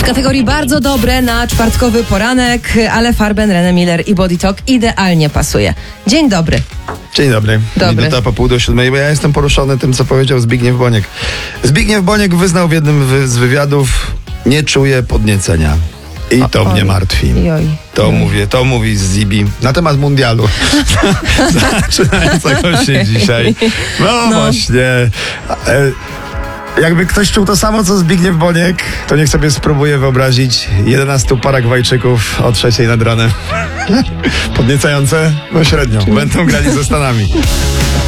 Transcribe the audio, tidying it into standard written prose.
kategorii bardzo dobre na czwartkowy poranek, ale Farben, René Miller i Body Talk idealnie pasuje. Dzień dobry. Dzień dobry. Dobry. Minuta po 6:30, bo ja jestem poruszony tym, co powiedział Zbigniew Boniek. Zbigniew Boniek wyznał w jednym z wywiadów: nie czuję podniecenia. I to mnie martwi. To mówi Zibi na temat mundialu. Zaczynającego się dzisiaj. No właśnie. Jakby ktoś czuł to samo, co Zbigniew Boniek, to niech sobie spróbuje wyobrazić 11 Paragwajczyków o 3:00 nad ranem. Podniecające? No średnio. Będą grali ze Stanami.